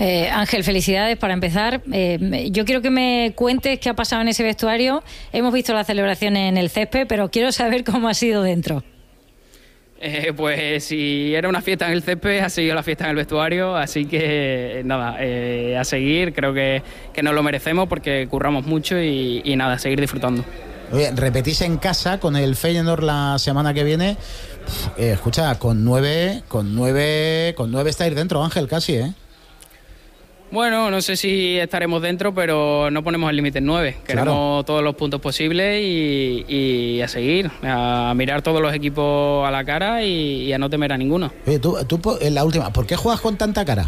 Ángel, felicidades para empezar. Yo quiero que me cuentes qué ha pasado en ese vestuario. Hemos visto la celebración en el césped, pero quiero saber cómo ha sido dentro. Pues si era una fiesta en el césped, ha sido la fiesta en el vestuario, así que nada, a seguir, creo que nos lo merecemos porque curramos mucho y nada, a seguir disfrutando. Oye, repetís en casa con el Feyenoord la semana que viene. Escucha, con 9 estáis dentro, Ángel, casi, ¿eh? Bueno, no sé si estaremos dentro, pero no ponemos el límite en 9. Queremos todos los puntos posibles y a seguir, a mirar todos los equipos a la cara y a no temer a ninguno. Oye, tú en la última, ¿por qué juegas con tanta cara?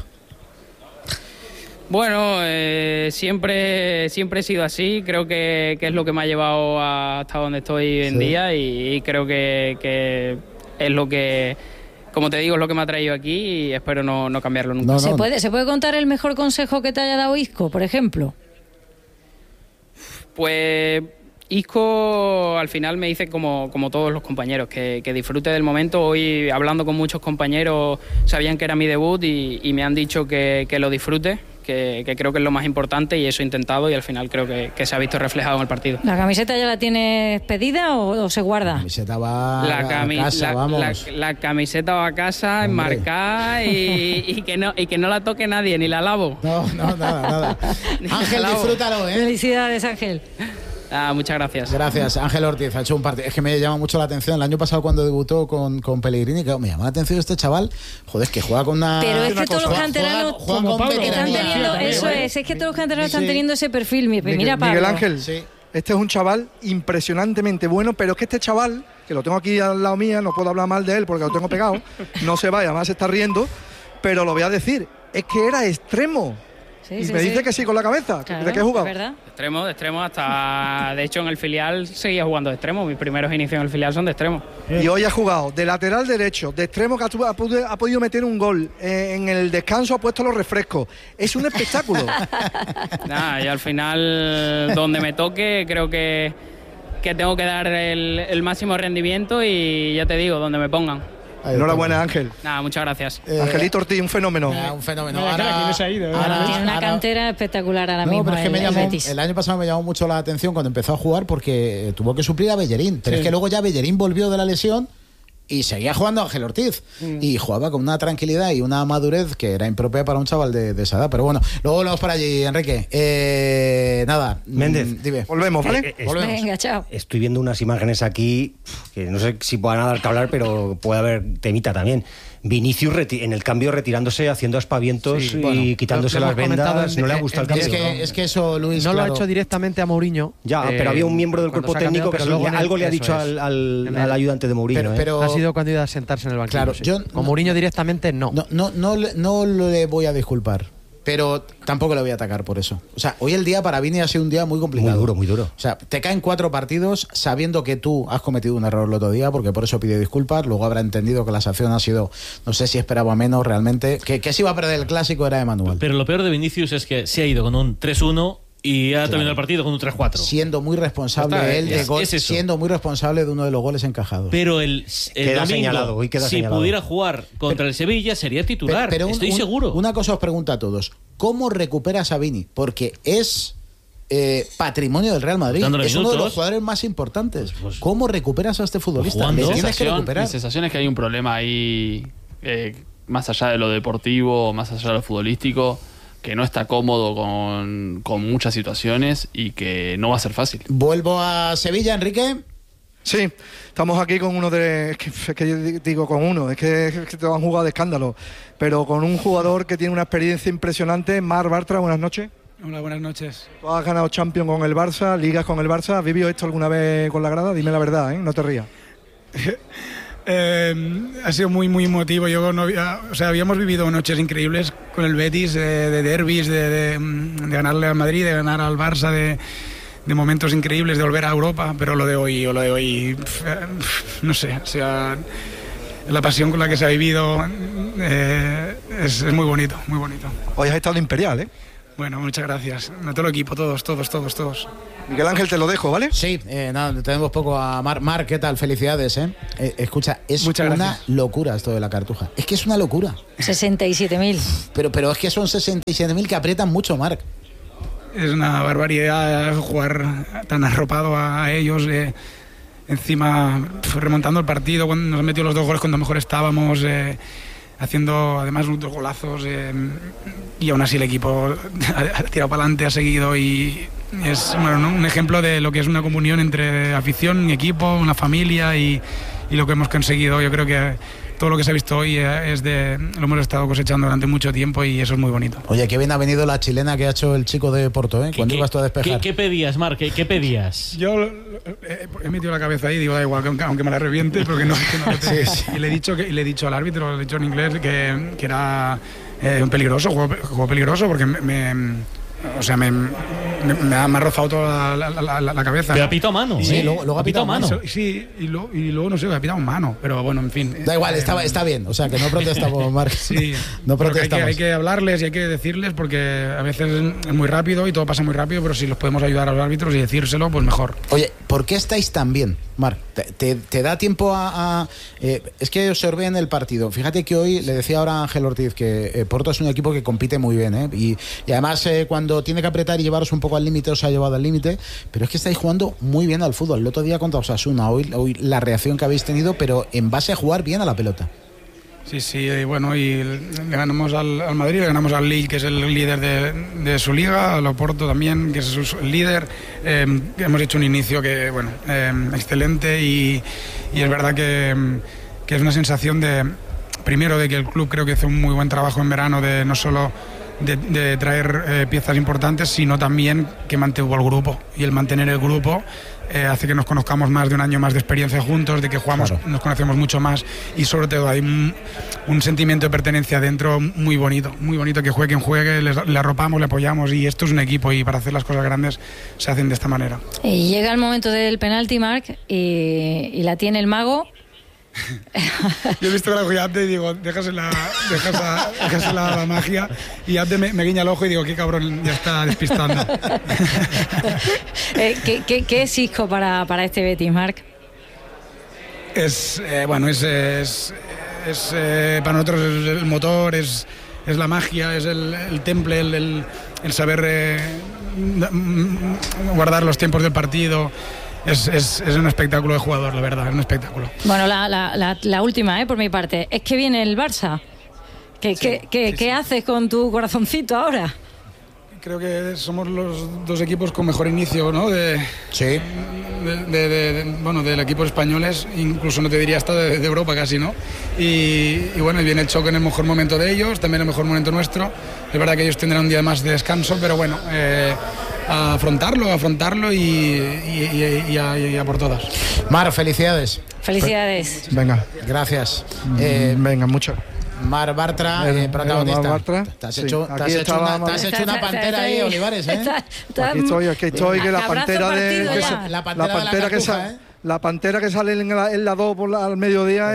Bueno, siempre he sido así. Creo que es lo que me ha llevado hasta donde estoy hoy en día y creo que es lo que... Como te digo, es lo que me ha traído aquí y espero no cambiarlo nunca. ¿Se puede contar el mejor consejo que te haya dado Isco, por ejemplo? Pues Isco al final me dice como todos los compañeros, que disfrute del momento. Hoy hablando con muchos compañeros sabían que era mi debut y me han dicho que lo disfrute, que creo que es lo más importante y eso he intentado y al final creo que se ha visto reflejado en el partido. ¿La camiseta ya la tienes pedida o se guarda? La camiseta va a casa, vamos. La camiseta va a casa, enmarcada y que no la toque nadie, ni la lavo. No, nada. Ángel, disfrútalo, ¿eh? Felicidades, Ángel. Muchas gracias. Gracias. Ángel Ortiz ha hecho un partido. Es que me llama mucho la atención. El año pasado cuando debutó con Pellegrini, me llama la atención este chaval. Joder, es que juega con una... Pero es que todos los canteranos están teniendo... Eso es que todos los canteranos están teniendo ese perfil. Mira, Pablo. Miguel Ángel, este es un chaval impresionantemente bueno, pero es que este chaval, que lo tengo aquí al lado mía, no puedo hablar mal de él porque lo tengo pegado, no se vaya, además se está riendo, pero lo voy a decir, es que era extremo. Me dice que sí con la cabeza. Claro, ¿de qué he jugado? ¿verdad? De extremo hasta... De hecho, en el filial seguía jugando de extremo. Mis primeros inicios en el filial son de extremo. Y hoy ha jugado de lateral derecho, de extremo, que ha podido meter un gol. En el descanso ha puesto los refrescos. Es un espectáculo. Y al final, donde me toque, creo que tengo que dar el máximo rendimiento y ya te digo, donde me pongan. Enhorabuena, Ángel. Muchas gracias. Angelito Ortiz, un fenómeno. Un fenómeno. Ahora tiene una cantera espectacular ahora mismo. Pero es que el año pasado me llamó mucho la atención cuando empezó a jugar porque tuvo que suplir a Bellerín. Pero es que luego ya Bellerín volvió de la lesión y seguía jugando Ángel Ortiz. Y jugaba con una tranquilidad y una madurez que era impropia para un chaval de esa edad. Pero bueno, luego volvemos para allí, Enrique. Nada, Méndez, dime. Volvemos, ¿vale? Volvemos. Venga, chao. Estoy viendo unas imágenes aquí que no sé si puedan dar que hablar, pero puede haber temita también. Vinicius en el cambio retirándose, haciendo aspavientos y quitándose las vendas. No le ha gustado el cambio. Es que eso, Luis, no lo ha hecho directamente a Mourinho. Ya, pero había un miembro del cuerpo técnico que algo le ha dicho al ayudante de Mourinho. Pero ha sido cuando iba a sentarse en el banquillo. Claro, con Mourinho directamente no le voy a disculpar, pero tampoco le voy a atacar por eso. O sea, hoy el día para Vini ha sido un día muy complicado. Muy duro. O sea, te caen 4 partidos sabiendo que tú has cometido un error el otro día, porque por eso pide disculpas. Luego habrá entendido que la sanción ha sido, no sé si esperaba menos realmente. Que si iba a perder el clásico era Emmanuel. Pero lo peor de Vinicius es que se ha ido con un 3-1 y ha terminado el partido con un 3-4. Siendo muy responsable él de gol, siendo muy responsable de uno de los goles encajados. Pero el queda domingo, queda si señalado. Pudiera jugar contra el Sevilla, sería titular. Pero estoy seguro. Una cosa os pregunto a todos. ¿Cómo recuperas a Vini? Porque es patrimonio del Real Madrid. Es uno de los jugadores más importantes. ¿Cómo recuperas a este futbolista? Le tienes que recuperar. Mi sensación es que hay un problema ahí, más allá de lo deportivo, más allá de lo futbolístico, que no está cómodo con muchas situaciones y que no va a ser fácil. Vuelvo a Sevilla, Enrique. Sí, estamos aquí con uno es que yo digo con uno, es que te han jugado de escándalo, pero con un jugador que tiene una experiencia impresionante. Marc Bartra, buenas noches. Hola, buenas noches. Tú has ganado Champions con el Barça, Ligas con el Barça. ¿Has vivido esto alguna vez con la grada? Dime la verdad, no te rías. Ha sido muy emotivo. Habíamos vivido noches increíbles con el Betis, de derbis, de ganarle al Madrid, de ganar al Barça, de momentos increíbles, de volver a Europa, pero lo de hoy, no sé, o sea, la pasión con la que se ha vivido es muy bonito, muy bonito. Hoy has estado imperial, ¿eh? Bueno, muchas gracias. A todo el equipo, todos. Miguel Ángel, te lo dejo, ¿vale? Sí, nada, tenemos poco a Mar. Mar, ¿qué tal? Felicidades, ¿eh? Escucha, es Muchas una gracias. locura esto de la Cartuja. Es que es una locura. 67.000. Pero es que son 67.000 que aprietan mucho, Marc. Es una barbaridad jugar tan arropado a ellos. Encima, remontando el partido, cuando nos han metido los 2 goles cuando mejor estábamos, haciendo además 2 golazos, y aún así el equipo ha tirado para adelante, ha seguido, y es un ejemplo de lo que es una comunión entre afición y equipo, una familia, y lo que hemos conseguido. Yo creo que todo lo que se ha visto hoy lo hemos estado cosechando durante mucho tiempo, y eso es muy bonito. Oye, qué bien ha venido la chilena que ha hecho el chico de Porto, ¿eh? Cuando ibas tú a despejar. ¿Qué pedías, Marc? ¿Qué pedías? Yo he metido la cabeza ahí y digo, da igual, aunque me la reviente, porque no lo tengo. Sí. Y le he dicho al árbitro, le he dicho en inglés que era un peligroso, juego peligroso, porque me ha rozado toda la cabeza. Pero ha pitado mano. Sí, luego ha pitado mano. Sí, y luego no sé, ha pitado mano, pero bueno, en fin. Da igual, está bien, o sea, que no protestamos, Marc. Sí, no protestamos. Hay que hablarles y hay que decirles, porque a veces es muy rápido y todo pasa muy rápido, pero si los podemos ayudar a los árbitros y decírselo, pues mejor. Oye, ¿por qué estáis tan bien, Marc? ¿Te da tiempo es que observé en el partido. Fíjate que hoy le decía ahora a Ángel Ortiz que Porto es un equipo que compite muy bien, ¿eh? Y además cuando tiene que apretar y llevaros un poco al límite, os ha llevado al límite, pero es que estáis jugando muy bien al fútbol. El otro día contra Osasuna, hoy la reacción que habéis tenido, pero en base a jugar bien a la pelota. Sí, bueno, y le ganamos al Madrid, le ganamos al Lille, que es el líder de su liga, al Oporto también, que es su líder. Hemos hecho un inicio que, bueno, excelente, y es verdad que es una sensación primero de que el club creo que hizo un muy buen trabajo en verano, de no solo de traer piezas importantes, sino también que mantuvo el grupo, y el mantener el grupo hace que nos conozcamos más, de un año más de experiencia juntos, de que jugamos, claro, nos conocemos mucho más, y sobre todo hay un sentimiento de pertenencia dentro muy bonito, que juegue quien juegue, le arropamos, le apoyamos, y esto es un equipo, y para hacer las cosas grandes se hacen de esta manera. Y llega el momento del penalti, Marc, y la tiene el mago. Yo he visto que la juega Abde y digo, déjasela la magia, y Abde me guiña el ojo y digo, qué cabrón, ya está despistando. ¿Qué es Isco para este Betis, Marc? Para nosotros es el motor, es la magia, es el temple, el saber guardar los tiempos del partido. Es un espectáculo de jugador, la verdad, es un espectáculo. Bueno, la última, por mi parte, es que viene el Barça. ¿Qué haces con tu corazoncito ahora? Creo que somos los 2 equipos con mejor inicio, ¿no? Sí. Del equipo españoles, incluso no te diría hasta de Europa casi, ¿no? Y bueno, viene el choque en el mejor momento de ellos, también en el mejor momento nuestro. Es verdad que ellos tendrán un día más de descanso, pero bueno, a afrontarlo y a por todas. Mar, felicidades. Felicidades. Venga. Gracias. Venga, mucho. Mar Bartra, protagonista. Mar Bartra. Te has hecho una pantera ahí, Olivares, ¿eh? Aquí estoy, que la pantera la pantera que sale en la 2 al mediodía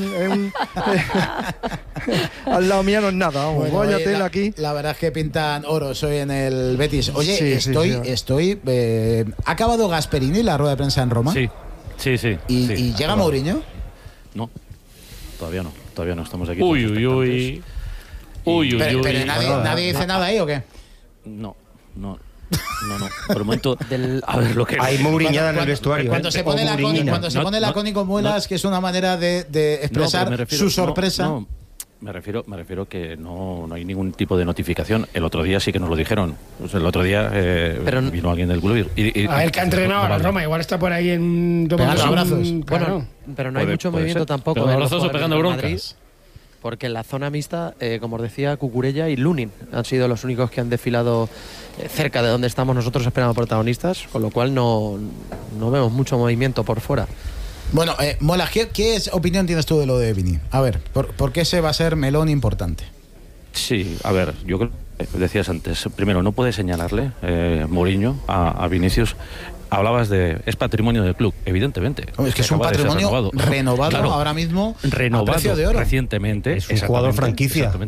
al lado mía no es nada. Vamos, bueno, aquí. La verdad es que pintan oro, soy en el Betis. Oye, sí, estoy ¿ha acabado Gasperini la rueda de prensa en Roma? Sí. ¿Y llega Mourinho? No, todavía no estamos aquí. Uy. Pero nadie dice nada ahí, ¿o qué? No. Por el momento, a ver lo que hay Mouriñada en el vestuario. Cuando se pone lacónico Muelas, que es una manera de expresar su sorpresa. Me refiero que no hay ningún tipo de notificación. El otro día sí que nos lo dijeron. El otro día vino alguien del club a ver, que ha entrenado a la Roma, igual está por ahí en pegando abrazos. Bueno, pero no hay mucho movimiento tampoco. Pero abrazos o pegando broncas. Madrid, porque en la zona mixta, como os decía, Cucurella y Lunin han sido los únicos que han desfilado cerca de donde estamos nosotros esperando protagonistas, con lo cual no vemos mucho movimiento por fuera. Bueno, Mola, ¿qué opinión tienes tú de lo de Vini? A ver, ¿por qué ese va a ser melón importante? Sí, a ver, yo creo que decías antes, primero, no puede señalarle Mourinho a Vinicius. Hablabas es patrimonio del club, evidentemente. Es que es un patrimonio renovado claro, ahora mismo a precio de oro. Recientemente. Es un jugador franquicia. Exactamente.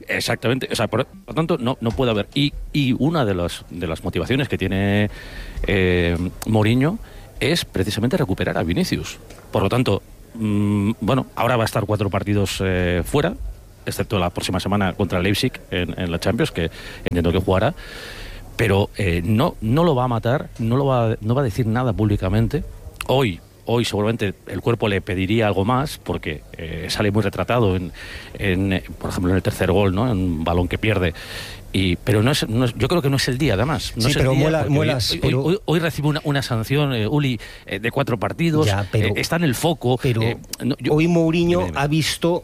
Exactamente, o sea, por lo tanto no puede haber. Y una de las motivaciones que tiene Mourinho es precisamente recuperar a Vinicius. Por lo tanto, bueno, ahora va a estar 4 partidos fuera, excepto la próxima semana contra Leipzig en la Champions, que entiendo que jugará, pero no lo va a matar, no va a decir nada públicamente. Hoy seguramente el cuerpo le pediría algo más, porque sale muy retratado por ejemplo, en el tercer gol, ¿no? En un balón que pierde. Pero no es, yo creo que no es el día, además. No sí, es pero el día, hoy recibe una sanción, Uli, de 4 partidos. Ya, pero, está en el foco. Pero hoy Mourinho ha visto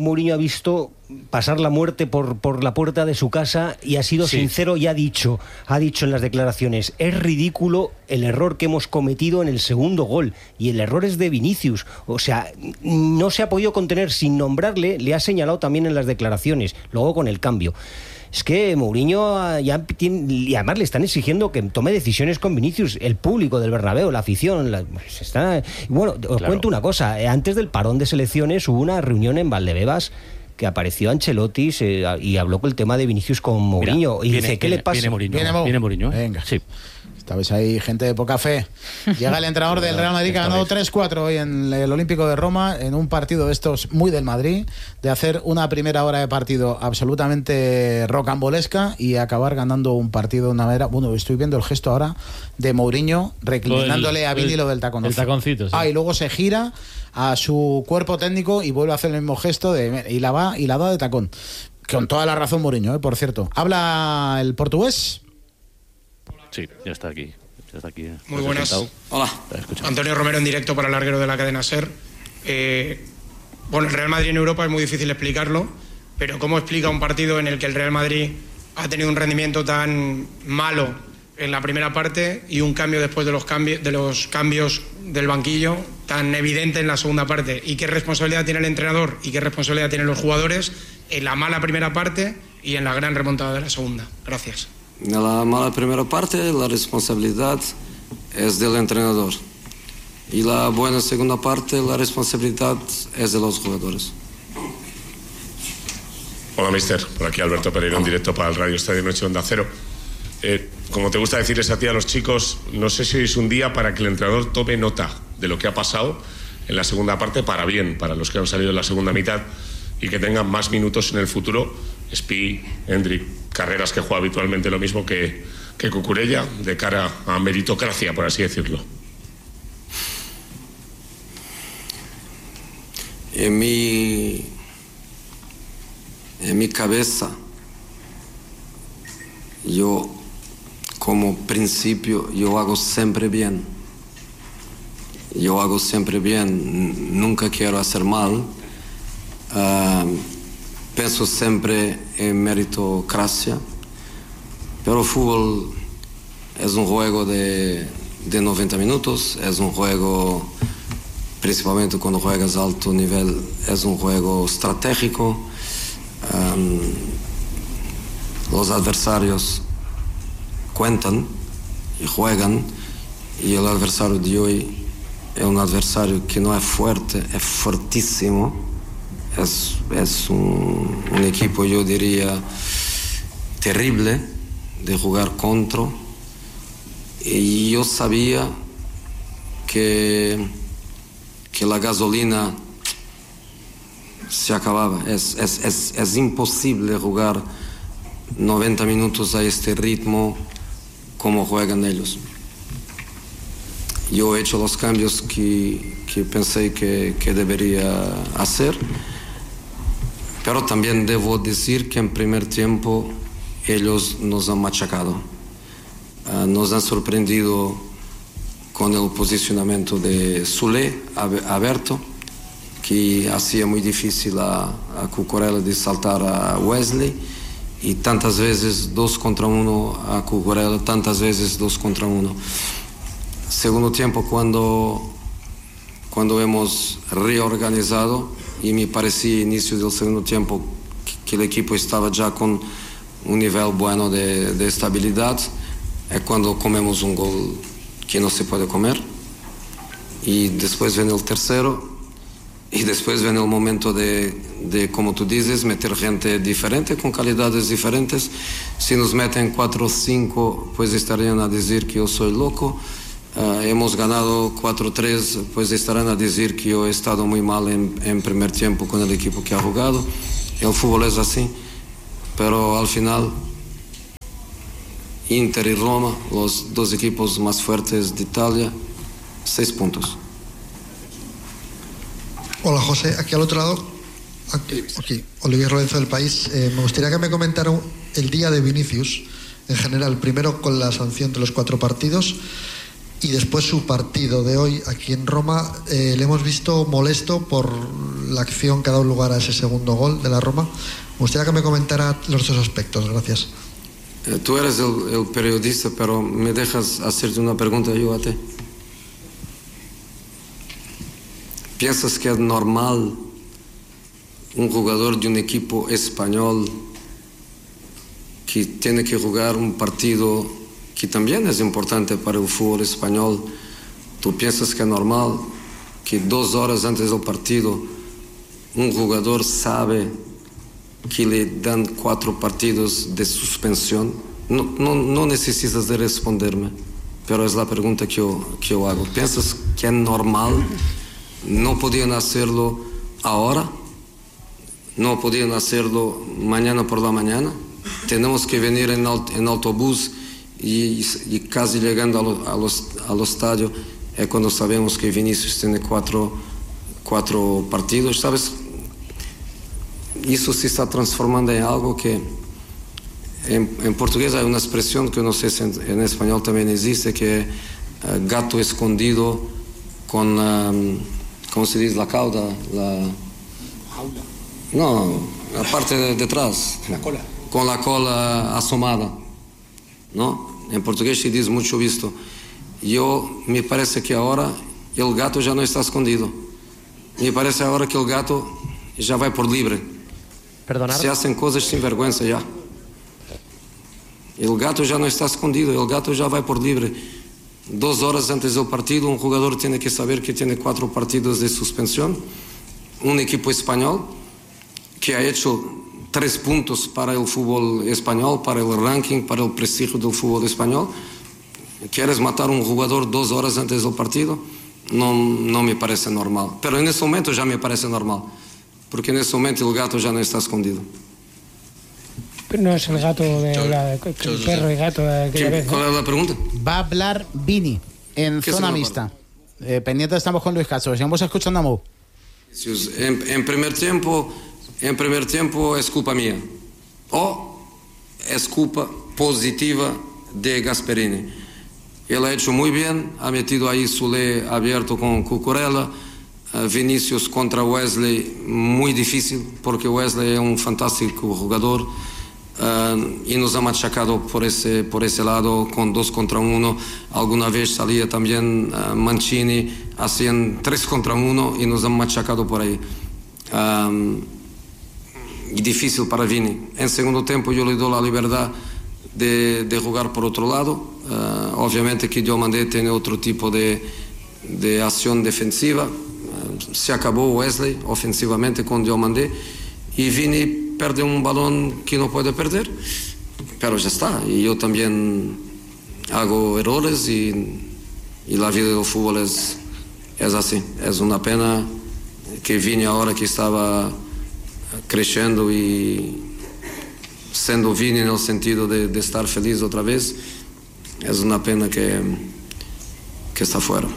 pasar la muerte por la puerta de su casa y ha sido sincero y ha dicho en las declaraciones: es ridículo el error que hemos cometido en el segundo gol, y el error es de Vinicius. O sea, no se ha podido contener, sin nombrarle, le ha señalado también en las declaraciones, luego con el cambio. Es que Mourinho ya tiene, y además le están exigiendo que tome decisiones con Vinicius, el público del Bernabéu, la afición. Bueno, os cuento una cosa. Antes del parón de selecciones hubo una reunión en Valdebebas que apareció Ancelotti y habló con el tema de Vinicius con Mourinho. Y dice, ¿qué le pasa? Viene Mourinho. Venga. Sí. Estabais ahí, gente de poca fe. Llega el entrenador del Real Madrid, que ha ganado 3-4 hoy en el Olímpico de Roma, en un partido de estos muy del Madrid, de hacer una primera hora de partido absolutamente rocambolesca y acabar ganando un partido de una manera... Bueno, estoy viendo el gesto ahora de Mourinho reclinándole a Vini lo del taconcito. El taconcito, sí. Y luego se gira a su cuerpo técnico y vuelve a hacer el mismo gesto y la da de tacón. Con toda la razón Mourinho, por cierto. ¿Habla el portugués? Sí, ya está aquí. Muy buenas. Hola. Antonio Romero en directo para el larguero de la cadena SER. Bueno, el Real Madrid en Europa es muy difícil explicarlo, pero ¿cómo explica un partido en el que el Real Madrid ha tenido un rendimiento tan malo en la primera parte y un cambio después de los cambios del banquillo tan evidente en la segunda parte? ¿Y qué responsabilidad tiene el entrenador y qué responsabilidad tienen los jugadores en la mala primera parte y en la gran remontada de la segunda? Gracias. En la mala primera parte la responsabilidad es del entrenador y la buena segunda parte la responsabilidad es de los jugadores. Hola, mister. Por aquí Alberto Pereira, en directo para el Radio Estadio Noche Onda Cero. Como te gusta decirles a ti a los chicos, no sé si hoy es un día para que el entrenador tome nota de lo que ha pasado en la segunda parte, para bien, para los que han salido en la segunda mitad, y que tengan más minutos en el futuro. Spi, Hendrik, Carreras, que juega habitualmente lo mismo que Cucurella, de cara a meritocracia, por así decirlo. En mi cabeza, yo como principio, yo hago siempre bien. Nunca quiero hacer mal. Penso sempre em meritocracia, pero o fútbol é juego de 90 minutos, é juego, principalmente quando juegas alto nivel, é juego estratégico. Los adversarios cuentan y juegan, y el adversario de hoy es un adversario que no es fuerte, es fortísimo. Es un equipo, yo diría, terrible de jugar contra, y yo sabía que la gasolina se acababa. Es imposible jugar 90 minutos a este ritmo como juegan ellos. Yo he hecho los cambios que pensé que debería hacer. Pero también debo decir que en primer tiempo ellos nos han machacado. Nos han sorprendido con el posicionamiento de Soulé abierto, que hacía muy difícil a Cucurella de saltar a Wesley, y tantas veces 2 contra 1 a Cucurella, tantas veces 2 contra 1. Segundo tiempo, cuando hemos reorganizado, y me parecía inicio del segundo tiempo que el equipo estaba ya con un nivel bueno de estabilidad, es cuando comemos un gol que no se puede comer, y después viene el tercero y después viene el momento de, como tú dices, meter gente diferente, con calidades diferentes. Si nos meten 4 o 5, pues estarían a decir que yo soy loco. Hemos ganado 4-3, pues estarán a decir que yo he estado muy mal en primer tiempo con el equipo que ha jugado. El fútbol es así, pero al final Inter y Roma, los 2 equipos más fuertes de Italia, 6 puntos. Hola José, aquí al otro lado, aquí, Olivier Lorenzo del País. Me gustaría que me comentaran el día de Vinicius en general, primero con la sanción de los 4 partidos y después su partido de hoy aquí en Roma. Le hemos visto molesto por la acción que ha dado lugar a ese segundo gol de la Roma. Me gustaría que me comentara los 2 aspectos. Gracias. Tú eres el periodista, pero me dejas hacerte una pregunta yo a ti. ¿Piensas que es normal un jugador de un equipo español que tiene que jugar un partido que también es importante para el fútbol español? ¿Tú piensas que es normal que 2 horas antes del partido un jugador sabe que le dan 4 partidos de suspensión? No necesitas de responderme, pero es la pregunta que yo hago. ¿Piensas que es normal? ¿No podían hacerlo ahora? ¿No podían hacerlo mañana por la mañana? Tenemos que venir en autobús y casi llegando al estadio cuando sabemos que Vinicius tiene 4 partidos, ¿sabes? Eso se está transformando en algo que en portugués hay una expresión que no sé si en español también existe, que gato escondido con ¿cómo se dice? La cauda, no, la parte de detrás, la cola, con la cola asomada, ¿no? En portugués se dice mucho visto. Me parece que ahora el gato ya no está escondido. Me parece ahora que el gato ya va por libre. Perdonar. Se hacen cosas sin vergüenza ya. El gato ya no está escondido, el gato ya va por libre. 2 horas antes del partido, un jugador tiene que saber que tiene 4 partidos de suspensión. Un equipo español que ha hecho 3 puntos para el fútbol español, para el ranking, para el prestigio del fútbol español. ¿Quieres matar a un jugador 2 horas antes del partido? No me parece normal. Pero en ese momento ya me parece normal, porque en ese momento el gato ya no está escondido. Pero no es el gato el perro y gato de aquella vez, ¿no? ¿Cuál es la pregunta? Va a hablar Vini en zona mixta. Pendiente estamos con Luis Castro. Sigamos escuchando a Mo. En primer tiempo es culpa mía o es culpa positiva de Gasperini. Él ha hecho muy bien, ha metido ahí Soler abierto con Cucurella. Vinicius contra Wesley, muy difícil, porque Wesley es un fantástico jugador. Y nos ha machacado por ese lado con 2 contra 1. Alguna vez salía también Mancini, hacían 3 contra 1 y nos han machacado por ahí. Y difícil para Vini. En segundo tiempo yo le doy la libertad de jugar por otro lado. Obviamente que Diomandé tiene otro tipo de acción defensiva. Se acabó Wesley ofensivamente con Diomandé y Vini pierde un balón que no puede perder, pero ya está. Y yo también hago errores y la vida del fútbol es así. Es una pena que Vini ahora que estaba creciendo y siendo Vini en el sentido de estar feliz otra vez, es una pena que está fuera.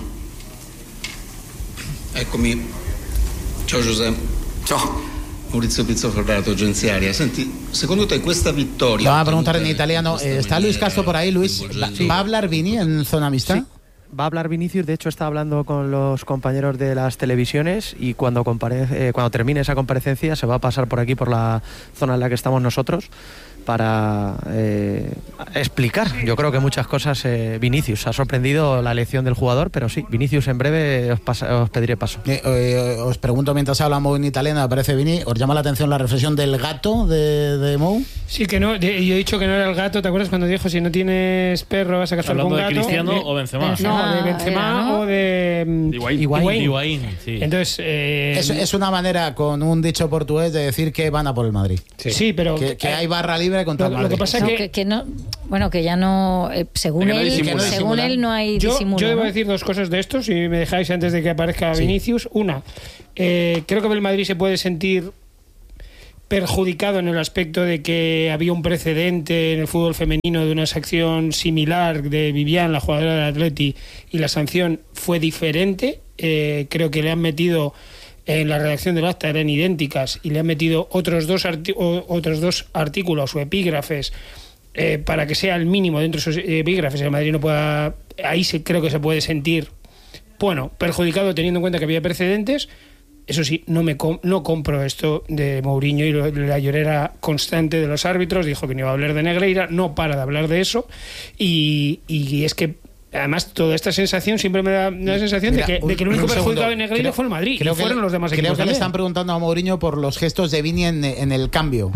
Eccomi. Ciao Giuseppe. Ciao. Maurizio Pizzofro, agenciaria. Senti, secondo te questa vittoria... Vamos a preguntar en italiano. ¿Está Luis Castro por ahí, Luis? ¿Va a hablar Vini en zona mixta? Sí. Va a hablar Vinicius, de hecho está hablando con los compañeros de las televisiones y cuando termine esa comparecencia se va a pasar por aquí, por la zona en la que estamos nosotros. explicar. Yo creo que muchas cosas. Vinicius ha sorprendido la elección del jugador, pero sí, Vinicius en breve os pediré paso. Os pregunto mientras hablamos en italiano, aparece Vini, ¿os llama la atención la reflexión del gato de Mou? Sí, que no, yo he dicho que no era el gato, ¿te acuerdas cuando dijo si no tienes perro vas a casar con un gato? ¿Hablando de Cristiano o Benzema? No, de Benzema o de Higuaín, sí. Entonces, es una manera, con un dicho portugués, de decir que van a por el Madrid. Sí, pero que hay barra libre contra el Madrid. Lo que pasa es que no, bueno, que ya no, según él no hay disimulo. Yo debo decir dos cosas de esto, si me dejáis, antes de que aparezca Vinicius. Una, creo que el Madrid se puede sentir perjudicado en el aspecto de que había un precedente en el fútbol femenino de una sanción similar de Vivian, la jugadora del Atleti, y la sanción fue diferente. Creo que le han metido, en la redacción del acta eran idénticas, y le han metido otros dos artículos o epígrafes para que sea el mínimo dentro de esos epígrafes. El Madrid no pueda, ahí creo que se puede sentir perjudicado, teniendo en cuenta que había precedentes. Eso sí, no compro esto de Mourinho y la llorera constante de los árbitros. Dijo que no iba a hablar de Negreira, no para de hablar de eso, y es que además toda esta sensación siempre me da la sensación de que el único perjudicado de Negreira fue el Madrid, y fueron los demás equipos. Creo que le están preguntando a Mourinho por los gestos de Vini en el cambio.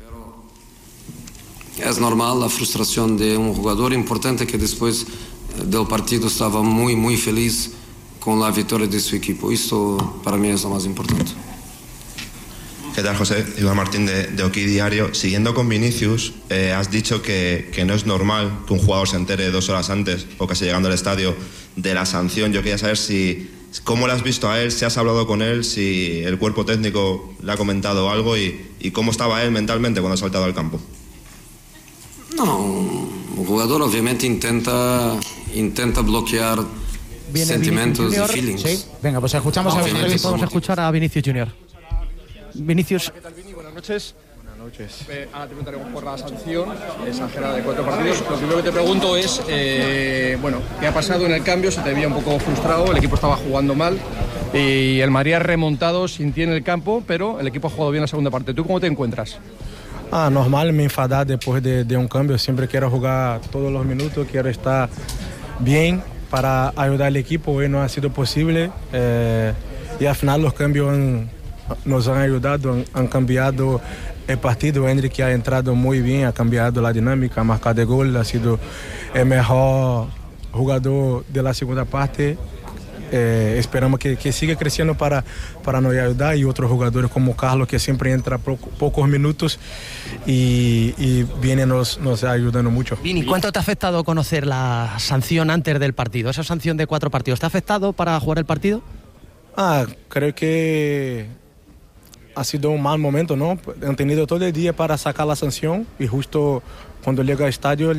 Es normal la frustración de un jugador importante que después del partido estaba muy, muy feliz con la victoria de su equipo. Esto para mí es lo más importante. ¿Qué tal, José? Iván Martín de Oki Diario. Siguiendo con Vinicius, has dicho que no es normal que un jugador se entere 2 horas antes o casi llegando al estadio de la sanción. Yo quería saber cómo lo has visto a él, si has hablado con él, si el cuerpo técnico le ha comentado algo y cómo estaba él mentalmente cuando ha saltado al campo. No, un jugador obviamente intenta bloquear sentimientos y feelings. Sí. Venga, pues escuchamos vamos a escuchar a Vinicius Junior. Vinicius. ¿Qué tal, Vini? Buenas noches. Buenas noches. Ahora te preguntaremos por la sanción exagerada de 4 partidos. Lo primero que te pregunto es, ¿qué ha pasado en el cambio? Se te veía un poco frustrado, el equipo estaba jugando mal y el Madrid ha remontado sin ti en el campo, pero el equipo ha jugado bien la segunda parte. ¿Tú cómo te encuentras? Normal me enfadar después de un cambio. Siempre quiero jugar todos los minutos, quiero estar bien para ayudar al equipo. Hoy no ha sido posible y al final los cambios nos han ayudado, han cambiado el partido. Endrick ha entrado muy bien, ha cambiado la dinámica, ha marcado el gol, ha sido el mejor jugador de la segunda parte. Esperamos que siga creciendo para nos ayudar, y otros jugadores como Carlos, que siempre entra pocos minutos y viene nos ayudando mucho. Vini, ¿cuánto te ha afectado conocer la sanción antes del partido? Esa sanción de 4 partidos, ¿te ha afectado para jugar el partido? Creo que ha sido un mal momento, ¿no? Han tenido todo el día para sacar la sanción y justo cuando llego al estadio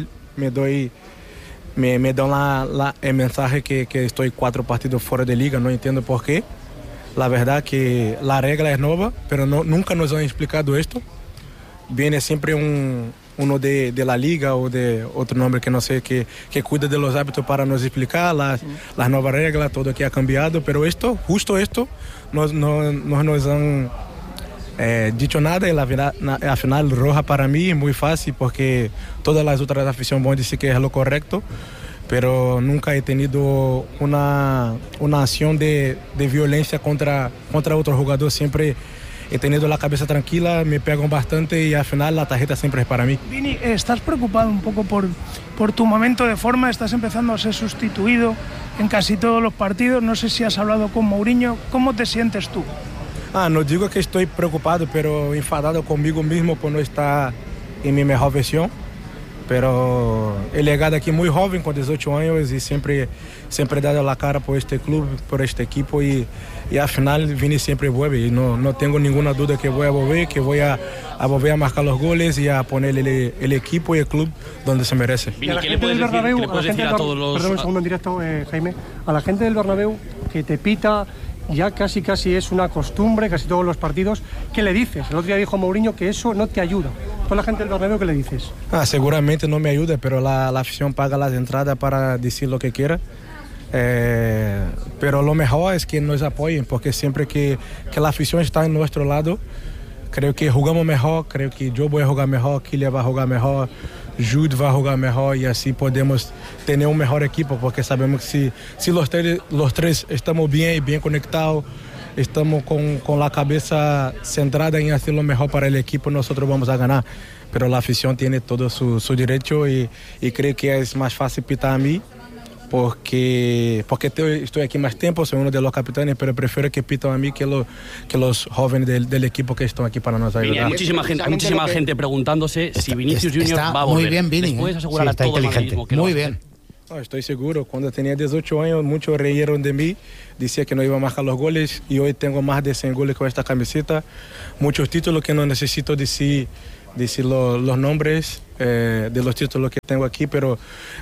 me dan el mensaje que estoy 4 partidos fuera de liga. No entiendo por qué. La verdad que la regla es nueva, pero nunca nos han explicado esto. Viene siempre uno de la liga o de otro nombre que no sé, que cuida de los árbitros para nos explicar las nuevas reglas, todo que ha cambiado. Pero justo esto, no nos han dicho nada, y la final roja para mí es muy fácil porque todas las otras aficiones van a decir que es lo correcto, pero nunca he tenido una acción de violencia contra otro jugador. Siempre he tenido la cabeza tranquila, me pegan bastante y al final la tarjeta siempre es para mí. Vini, ¿estás preocupado un poco por tu momento de forma? Estás empezando a ser sustituido en casi todos los partidos. No sé si has hablado con Mourinho. ¿Cómo te sientes tú? No digo que estoy preocupado, pero enfadado conmigo mismo por no estar en mi mejor versión. Pero he llegado aquí muy joven, con 18 años, y siempre he dado la cara por este club, por este equipo, y al final Vini siempre vuelve. Y no tengo ninguna duda que voy a volver, que voy a volver a marcar los goles y a poner el equipo y el club donde se merece. Vini, ¿qué le puedes decir a todos los...? Perdón un segundo en directo, Jaime. A la gente del Bernabéu que te pita, ya casi es una costumbre, casi todos los partidos. ¿Qué le dices? El otro día dijo Mourinho que eso no te ayuda. ¿Toda la gente del Bernabéu qué le dices? Seguramente no me ayuda, pero la afición paga las entradas para decir lo que quiera. Pero lo mejor es que nos apoyen, porque siempre que la afición está en nuestro lado, Creo que jugamos mejor, creo que yo voy a jugar mejor, Kylian va a jugar mejor, Jude va a jugar mejor y así podemos tener un mejor equipo, porque sabemos que si los tres estamos bien conectados, estamos con la cabeza centrada en hacer lo mejor para el equipo, nosotros vamos a ganar. Pero la afición tiene todo su derecho y creo que es más fácil pitar a mí porque estoy aquí más tiempo, soy uno de los capitanes, pero prefiero que pitan a mí que los jóvenes del equipo que están aquí para nos ayudar. Hay muchísima gente preguntándose si Vinicius Junior va a volver. Muy bien, Vini. ¿Puedes asegurar a todo el madridismo que muy bien. No, estoy seguro. Cuando tenía 18 años, muchos reyeron de mí, decía que no iba a marcar los goles y hoy tengo más de 100 goles con esta camiseta. Muchos títulos que no necesito decir los nombres de los títulos que tengo aquí, pero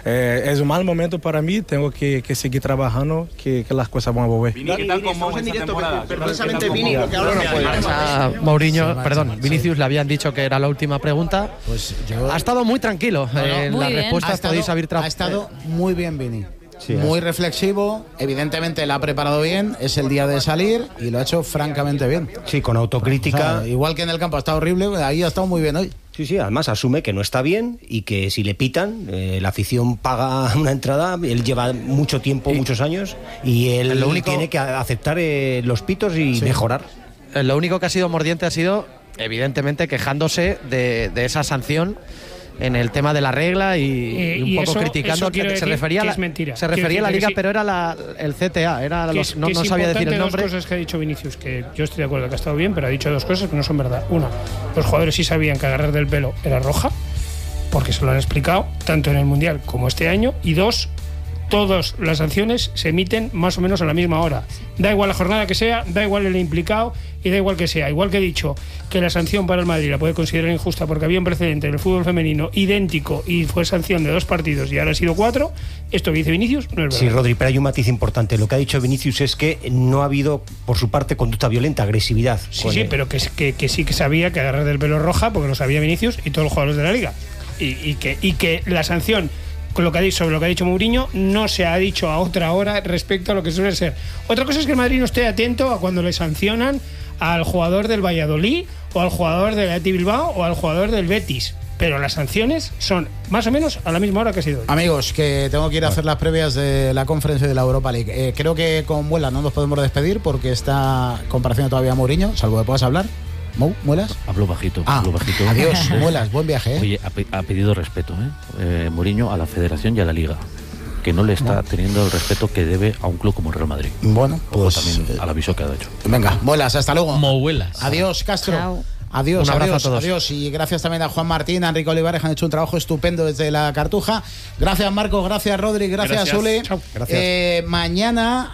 es un mal momento para mí, tengo que seguir trabajando, que las cosas van a volver. ¿Qué tal con Mou esta temporada? Precisamente Vini, porque ahora Mourinho, perdón, Vinicius le habían dicho que era la última pregunta. Pues ha estado muy tranquilo en las respuestas, podéis abrir ha estado muy bien, Vini. Sí, muy reflexivo, evidentemente la ha preparado bien, es el día de salir y lo ha hecho francamente bien. Sí, con autocrítica. O sea, igual que en el campo ha estado horrible, ahí ha estado muy bien hoy. Sí, además asume que no está bien y que si le pitan, la afición paga una entrada, él lleva mucho tiempo, muchos años, y él tiene que aceptar los pitos y mejorar. Lo único que ha sido mordiente ha sido, evidentemente, quejándose de esa sanción en el tema de la regla y un poco criticando que se refería a la, se refería a la liga, pero era el CTA, no sabía decir el nombre. Dos cosas que ha dicho Vinicius, que yo estoy de acuerdo que ha estado bien, pero ha dicho dos cosas que no son verdad. Una, los jugadores sí sabían que agarrar del pelo era roja, porque se lo han explicado tanto en el Mundial como este año. Y dos, todas las sanciones se emiten más o menos a la misma hora. Da igual la jornada que sea, da igual el implicado y da igual que sea. Igual que he dicho que la sanción para el Madrid la puede considerar injusta porque había un precedente en el fútbol femenino idéntico y fue sanción de 2 partidos y ahora ha sido 4, esto que dice Vinicius no es verdad. Sí, Rodri, pero hay un matiz importante. Lo que ha dicho Vinicius es que no ha habido, por su parte, conducta violenta, agresividad. Sí, pero que sí que sabía que agarrar del pelo roja, porque lo sabía Vinicius y todos los jugadores de la liga. Y que la sanción, sobre lo que ha dicho Mourinho, no se ha dicho a otra hora respecto a lo que suele ser. Otra cosa es que el Madrid no esté atento a cuando le sancionan al jugador del Valladolid o al jugador del Athletic Bilbao o al jugador del Betis, pero las sanciones son más o menos a la misma hora que ha sido hoy. Amigos, que tengo que ir a hacer las previas de la conferencia de la Europa League. Creo que con Muela no nos podemos despedir porque está compareciendo todavía Mourinho, salvo que puedas hablar. ¿Muelas? Hablo bajito. Adiós, Muelas, buen viaje. Oye, ha pedido respeto, Mourinho, a la Federación y a la Liga, que no le está teniendo el respeto que debe a un club como el Real Madrid. Bueno, pues también al aviso que ha hecho. Venga, Muelas, hasta luego. Mouelas. Adiós, Castro. Chao. Adiós, un abrazo a todos. Adiós. Y gracias también a Juan Martín, a Enrique Olivares, que han hecho un trabajo estupendo desde la Cartuja. Gracias, Marcos, gracias, Rodri, gracias. Uli. Gracias. Mañana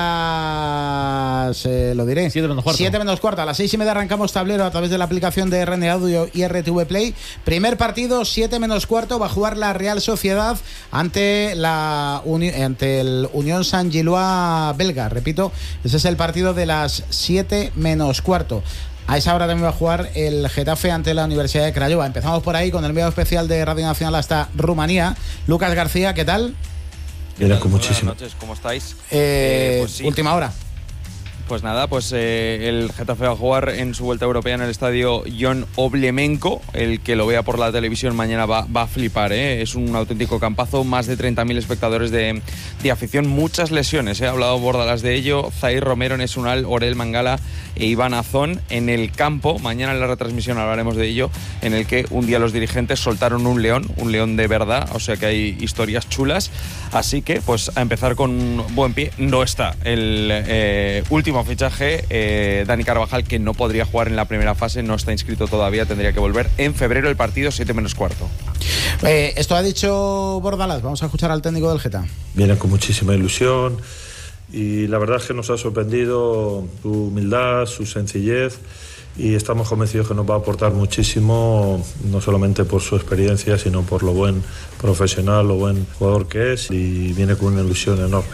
a las 7 menos cuarto, a las 6:30 arrancamos tablero a través de la aplicación de RN Audio y RTV Play. Primer partido, 7 menos cuarto, va a jugar la Real Sociedad ante el Unión Saint-Gillois belga. Repito, ese es el partido de las 7 menos cuarto. A esa hora también va a jugar el Getafe ante la Universidad de Craiova. Empezamos por ahí con el enviado especial de Radio Nacional hasta Rumanía. Lucas García, ¿qué tal? Buenas noches, ¿cómo estáis? Pues sí. Última hora. Pues nada, el Getafe va a jugar en su vuelta europea en el estadio Jon Oblemenko. El que lo vea por la televisión mañana va a flipar, ¿eh? Es un auténtico campazo, más de 30.000 espectadores de afición, muchas lesiones, ha hablado Bordalas de ello, Zair Romero, Nesunal, Orel Mangala e Iván Azón en el campo. Mañana en la retransmisión hablaremos de ello, en el que un día los dirigentes soltaron un león de verdad, o sea que hay historias chulas, así que pues a empezar con buen pie. No está el último fichaje, Dani Carvajal, que no podría jugar en la primera fase, no está inscrito todavía, tendría que volver en febrero. El partido 7 menos cuarto. Esto ha dicho Bordalas, vamos a escuchar al técnico del Geta. Vienen con muchísima ilusión y la verdad es que nos ha sorprendido su humildad, su sencillez, y estamos convencidos que nos va a aportar muchísimo, no solamente por su experiencia, sino por lo buen profesional, lo buen jugador que es, y viene con una ilusión enorme.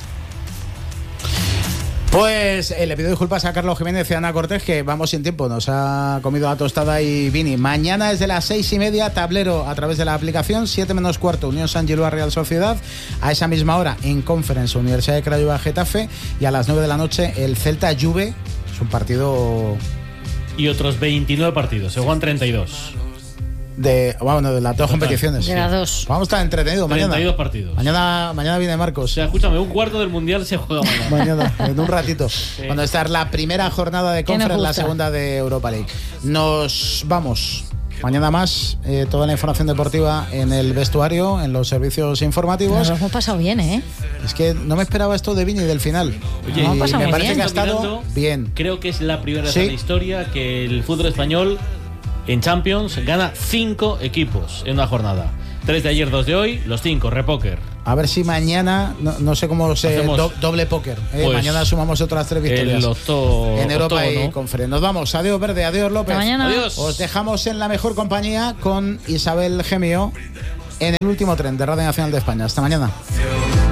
Pues le pido disculpas a Carlos Jiménez y a Ana Cortés, que vamos sin tiempo, nos ha comido la tostada y Vini. Mañana desde las 6:30, tablero a través de la aplicación, 7 menos cuarto, Unión Saint-Gillois Real Sociedad. A esa misma hora, en Conference, Universidad de Craiova Getafe. Y a las 9 de la noche, el Celta Juve. Es un partido y otros 29 partidos. Se juegan 32. De las dos competiciones. De las dos. Vamos a estar entretenidos mañana. 32 partidos. Mañana viene Marcos. O sea, escúchame, un cuarto del Mundial se juega mañana. En un ratito. Cuando está la primera jornada de Conference, la segunda de Europa League. Nos vamos. Mañana más, toda la información deportiva en el vestuario, en los servicios informativos. Nos lo hemos pasado bien, ¿eh? Es que no me esperaba esto de Vini del final. Oye, me parece que ha estado bien. Creo que es la primera vez en la historia que el fútbol español en Champions gana 5 equipos en una jornada. 3 de ayer, 2 de hoy, los 5, repóker. A ver si mañana, no sé cómo se doble póker. Pues mañana sumamos otras 3 victorias en Europa y Conference. Nos vamos. Adiós Verde, adiós López. Hasta mañana. Adiós. Os dejamos en la mejor compañía con Isabel Gemio en el último tren de Radio Nacional de España. Hasta mañana.